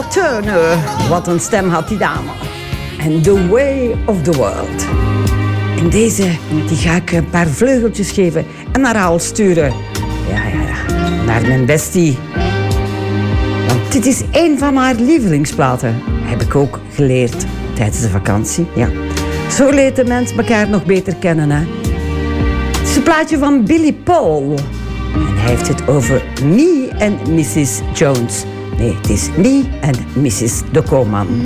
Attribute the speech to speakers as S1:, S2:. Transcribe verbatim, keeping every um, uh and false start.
S1: Tina Turner. Wat een stem had die dame. En The Way of the World. En deze die ga ik een paar vleugeltjes geven en naar Haal sturen. Ja, ja, ja. Naar mijn bestie. Want dit is een van haar lievelingsplaten. Heb ik ook geleerd tijdens de vakantie. Ja. Zo leert de mens elkaar nog beter kennen, hè. Het is een plaatje van Billy Paul. En hij heeft het over Me and missus Jones. Nee, het is Me and missus de Koolman.